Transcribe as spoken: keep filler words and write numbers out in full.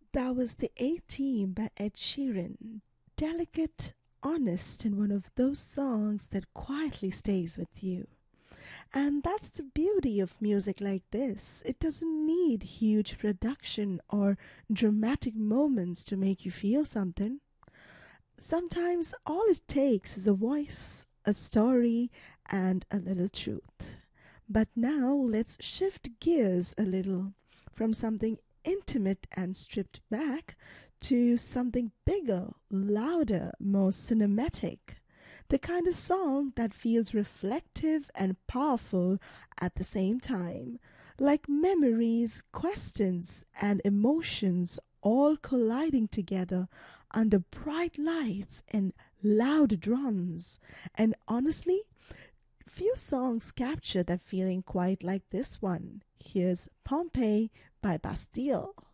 That was the A-Team by Ed Sheeran. Delicate, honest, and one of those songs that quietly stays with you. And that's the beauty of music like this. It doesn't need huge production or dramatic moments to make you feel something. Sometimes all it takes is a voice, a story, and a little truth. But now let's shift gears a little from something intimate and stripped back to something bigger, louder, more cinematic. The kind of song that feels reflective and powerful at the same time, like memories, questions, and emotions all colliding together under bright lights and loud drums. And honestly, few songs capture that feeling quite like this one. Here's Pompeii by Bastille.